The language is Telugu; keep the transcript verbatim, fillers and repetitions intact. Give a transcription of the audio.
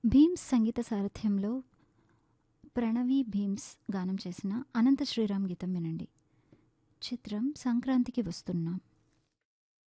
భీమ్స్ సంగీత సారథ్యంలో ప్రణవి భీమ్స్ గానం చేసిన అనంత శ్రీరామ్ గీతం వినండి. చిత్రం సంక్రాంతికి వస్తున్నాం.